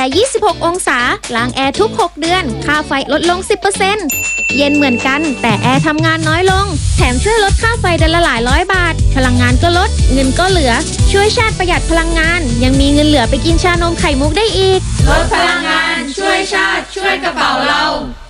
ร์ 26 องศาล้างแอร์ทุก 6 เดือนค่าไฟลดลง 10% เย็นเหมือนกันแต่แอร์ทำงานน้อยลงแถมช่วยลดค่าไฟเดือนละหลายร้อยบาทพลังงานก็ลดเงินก็เหลือช่วยชาติประหยัดพลังงานยังมีเงินเหลือไปกินชานมไข่มุกได้อีกลดพลังงานช่วยชาติช่วยกระเป๋าเรา